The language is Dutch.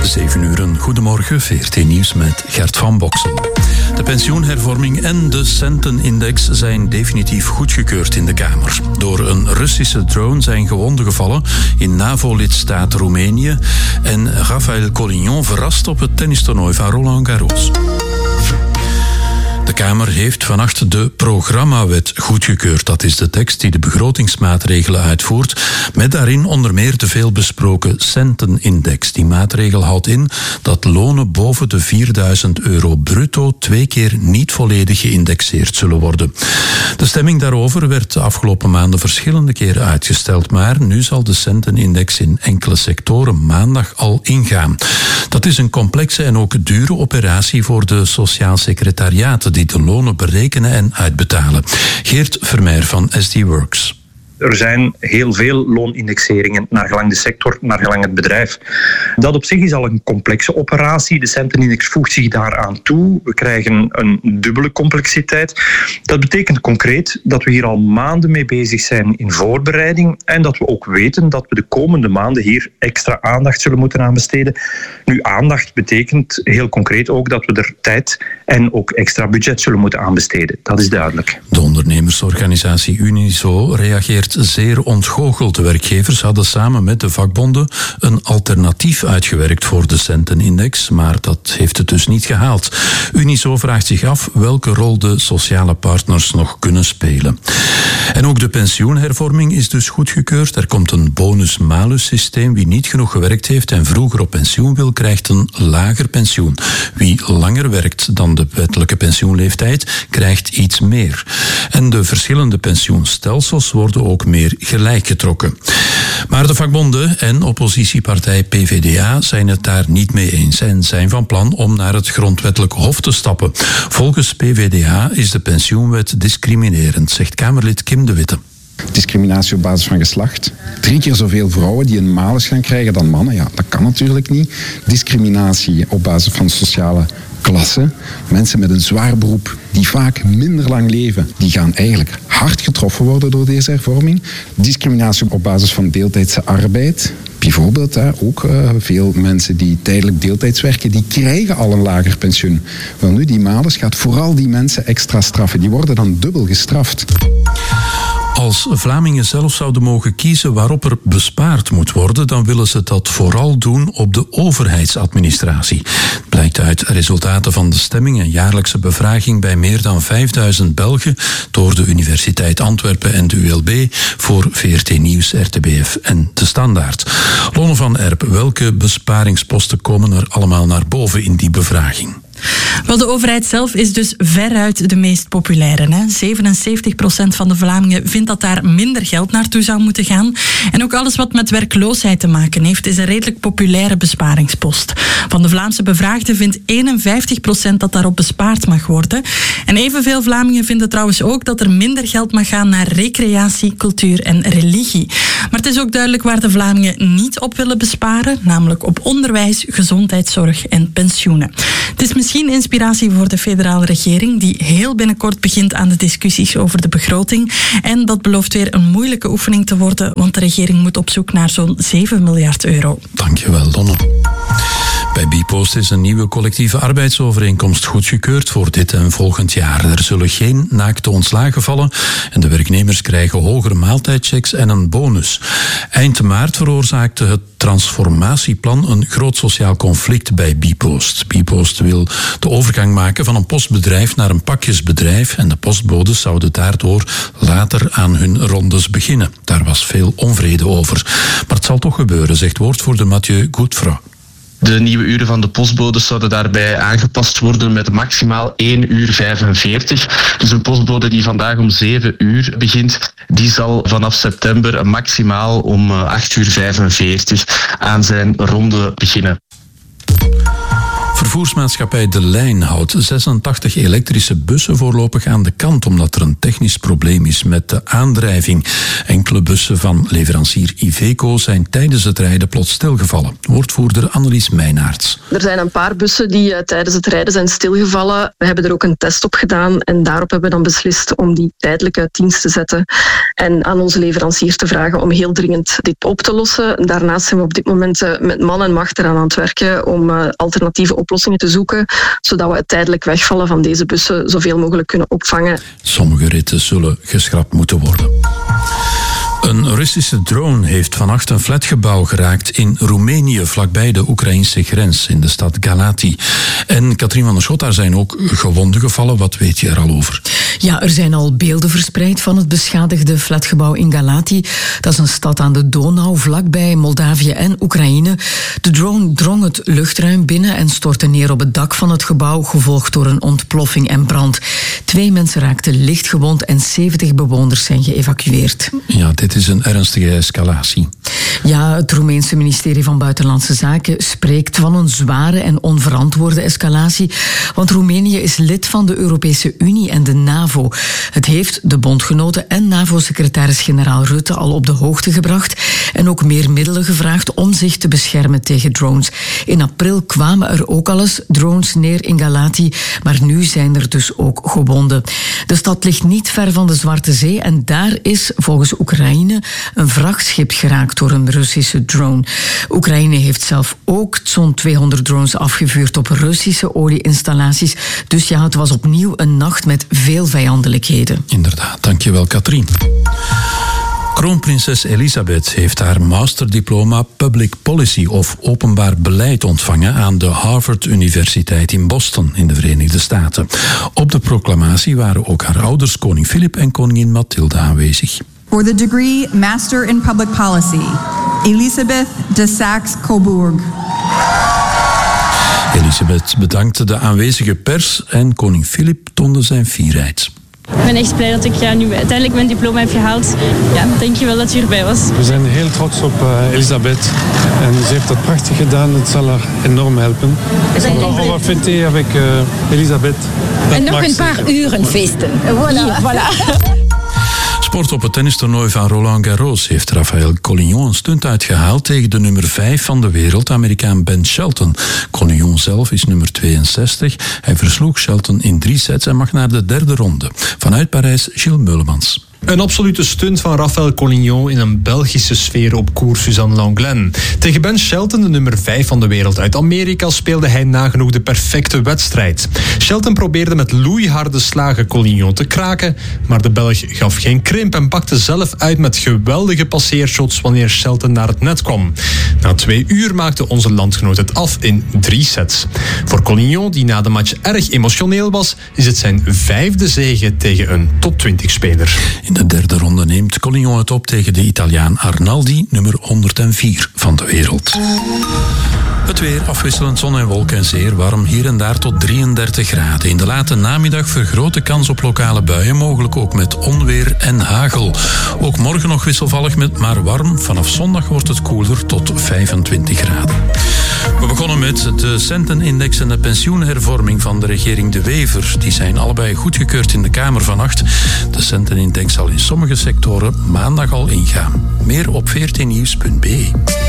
7 uur, goedemorgen, VRT Nieuws met Gert van Boksel. De pensioenhervorming en de centenindex zijn definitief goedgekeurd in de Kamer. Door een Russische drone zijn gewonden gevallen in NAVO-lidstaat Roemenië en Raphaël Collignon verrast op het tennistoernooi van Roland Garros. De Kamer heeft vannacht de programmawet goedgekeurd. Dat is de tekst die de begrotingsmaatregelen uitvoert, met daarin onder meer de veelbesproken centenindex. Die maatregel houdt in dat lonen boven de €4.000 bruto 2 keer niet volledig geïndexeerd zullen worden. De stemming daarover werd de afgelopen maanden verschillende keren uitgesteld, maar nu zal de centenindex in enkele sectoren maandag al ingaan. Dat is een complexe en ook dure operatie voor de Sociaal Secretariaten die de lonen berekenen en uitbetalen. Geert Vermeer van SD Works. Er zijn heel veel loonindexeringen naar gelang de sector, naar gelang het bedrijf. Dat op zich is al een complexe operatie. De centenindex voegt zich daaraan toe. We krijgen een dubbele complexiteit. Dat betekent concreet dat we hier al maanden mee bezig zijn in voorbereiding en dat we ook weten dat we de komende maanden hier extra aandacht zullen moeten aan besteden. Nu, aandacht betekent heel concreet ook dat we er tijd en ook extra budget zullen moeten aanbesteden. Dat is duidelijk. De ondernemersorganisatie Unizo reageert zeer ontgoocheld. De werkgevers hadden samen met de vakbonden een alternatief uitgewerkt voor de centenindex, maar dat heeft het dus niet gehaald. Unizo vraagt zich af welke rol de sociale partners nog kunnen spelen. En ook de pensioenhervorming is dus goedgekeurd. Er komt een bonus-malus systeem. Wie niet genoeg gewerkt heeft en vroeger op pensioen wil, krijgt een lager pensioen. Wie langer werkt dan de wettelijke pensioenleeftijd, krijgt iets meer. En de verschillende pensioenstelsels worden ook meer gelijk getrokken. Maar de vakbonden en oppositiepartij PvdA zijn het daar niet mee eens en zijn van plan om naar het grondwettelijk hof te stappen. Volgens PvdA is de pensioenwet discriminerend, zegt Kamerlid Kim de Witte. Discriminatie op basis van geslacht. 3 keer zoveel vrouwen die een malus gaan krijgen dan mannen. Ja, dat kan natuurlijk niet. Discriminatie op basis van sociale klasse. Mensen met een zwaar beroep die vaak minder lang leven, die gaan eigenlijk hard getroffen worden door deze hervorming. Discriminatie op basis van deeltijdse arbeid. Bijvoorbeeld ook veel mensen die tijdelijk deeltijds werken, die krijgen al een lager pensioen. Wel nu, die malus gaat vooral die mensen extra straffen. Die worden dan dubbel gestraft. Als Vlamingen zelf zouden mogen kiezen waarop er bespaard moet worden, dan willen ze dat vooral doen op de overheidsadministratie. Het blijkt uit resultaten van de stemming, een jaarlijkse bevraging bij meer dan 5000 Belgen door de Universiteit Antwerpen en de ULB voor VRT Nieuws, RTBF en De Standaard. Lonne van Erp, welke besparingsposten komen er allemaal naar boven in die bevraging? Wel, de overheid zelf is dus veruit de meest populaire. 77% van de Vlamingen vindt dat daar minder geld naartoe zou moeten gaan. En ook alles wat met werkloosheid te maken heeft, is een redelijk populaire besparingspost. Van de Vlaamse bevraagden vindt 51% dat daarop bespaard mag worden. En evenveel Vlamingen vinden trouwens ook dat er minder geld mag gaan naar recreatie, cultuur en religie. Maar het is ook duidelijk waar de Vlamingen niet op willen besparen, namelijk op onderwijs, gezondheidszorg en pensioenen. Het is misschien inspiratie voor de federale regering, die heel binnenkort begint aan de discussies over de begroting. En dat belooft weer een moeilijke oefening te worden, want de regering moet op zoek naar zo'n €7 miljard. Dankjewel, Lonne. Bij Bpost is een nieuwe collectieve arbeidsovereenkomst goedgekeurd voor dit en volgend jaar. Er zullen geen naakte ontslagen vallen en de werknemers krijgen hogere maaltijdchecks en een bonus. Eind maart veroorzaakte het transformatieplan een groot sociaal conflict bij Bpost. Bpost wil de overgang maken van een postbedrijf naar een pakjesbedrijf en de postbodes zouden daardoor later aan hun rondes beginnen. Daar was veel onvrede over. Maar het zal toch gebeuren, zegt woordvoerder Mathieu Godefroy. De nieuwe uren van de postbodes zouden daarbij aangepast worden met maximaal 1:45. Dus een postbode die vandaag om 7 begint, die zal vanaf september maximaal om 8:45 aan zijn ronde beginnen. Vervoersmaatschappij De Lijn houdt 86 elektrische bussen voorlopig aan de kant omdat er een technisch probleem is met de aandrijving. Enkele bussen van leverancier Iveco zijn tijdens het rijden plots stilgevallen. Woordvoerder Annelies Meijnaerts. Er zijn een paar bussen die tijdens het rijden zijn stilgevallen. We hebben er ook een test op gedaan en daarop hebben we dan beslist om die tijdelijk uit dienst te zetten en aan onze leverancier te vragen om heel dringend dit op te lossen. Daarnaast zijn we op dit moment met man en macht eraan aan het werken om alternatieve oplossingen te zoeken, zodat we het tijdelijk wegvallen van deze bussen zoveel mogelijk kunnen opvangen. Sommige ritten zullen geschrapt moeten worden. Een Russische drone heeft vannacht een flatgebouw geraakt in Roemenië, vlakbij de Oekraïnse grens, in de stad Galati. En Katrien van der Schot, daar zijn ook gewonden gevallen. Wat weet je er al over? Ja, er zijn al beelden verspreid van het beschadigde flatgebouw in Galati. Dat is een stad aan de Donau, vlakbij Moldavië en Oekraïne. De drone drong het luchtruim binnen en stortte neer op het dak van het gebouw, gevolgd door een ontploffing en brand. 2 mensen raakten licht gewond en 70 bewoners zijn geëvacueerd. Ja, dit is een ernstige escalatie. Ja, het Roemeense ministerie van Buitenlandse Zaken spreekt van een zware en onverantwoorde escalatie, want Roemenië is lid van de Europese Unie en de NAVO. Het heeft de bondgenoten en NAVO-secretaris-generaal Rutte al op de hoogte gebracht en ook meer middelen gevraagd om zich te beschermen tegen drones. In april kwamen er ook al eens drones neer in Galati, maar nu zijn er dus ook gewonden. De stad ligt niet ver van de Zwarte Zee en daar is volgens Oekraïne een vrachtschip geraakt door een Russische drone. Oekraïne heeft zelf ook zo'n 200 drones afgevuurd op Russische olieinstallaties. Dus ja, het was opnieuw een nacht met veel vijandelijkheden. Inderdaad, dankjewel Katrien. Kroonprinses Elisabeth heeft haar masterdiploma Public Policy of openbaar beleid ontvangen aan de Harvard Universiteit in Boston in de Verenigde Staten. Op de proclamatie waren ook haar ouders, koning Filip en koningin Mathilde, aanwezig. For the degree Master in Public Policy, Elisabeth de Saxe-Coburg. Elisabeth bedankte de aanwezige pers en koning Filip toonde zijn fierheid. Ik ben echt blij dat ik nu uiteindelijk mijn diploma heb gehaald. Ja, dankjewel dat u erbij was. We zijn heel trots op Elisabeth. En ze heeft dat prachtig gedaan. Het zal haar enorm helpen. On va fêter avec Elisabeth. En nog een paar uren feesten. Voilà. Sport op het tennistoernooi van Roland Garros heeft Rafael Collignon een stunt uitgehaald tegen de nummer 5 van de wereld, de Amerikaan Ben Shelton. Collignon zelf is nummer 62. Hij versloeg Shelton in 3 sets en mag naar de 3e ronde. Vanuit Parijs, Gilles Meulemans. Een absolute stunt van Rafael Collignon in een Belgische sfeer op koers Suzanne Lenglen. Tegen Ben Shelton, de nummer 5 van de wereld uit Amerika, speelde hij nagenoeg de perfecte wedstrijd. Shelton probeerde met loeiharde slagen Collignon te kraken, maar de Belg gaf geen krimp en pakte zelf uit met geweldige passeershots wanneer Shelton naar het net kwam. Na 2 uur maakte onze landgenoot het af in 3 sets. Voor Collignon, die na de match erg emotioneel was, is het zijn 5e zege tegen een top 20-speler. In de 3e ronde neemt Collignon het op tegen de Italiaan Arnaldi, nummer 104 van de wereld. Het weer afwisselend zon en wolken en zeer warm, hier en daar tot 33 graden. In de late namiddag vergrote kans op lokale buien, mogelijk ook met onweer en hagel. Ook morgen nog wisselvallig met maar warm. Vanaf zondag wordt het koeler tot 25 graden. We begonnen met de centenindex en de pensioenhervorming van de regering De Wever. Die zijn allebei goedgekeurd in de Kamer vannacht. De centenindex zal in sommige sectoren maandag al ingaan. Meer op 14nieuws.be.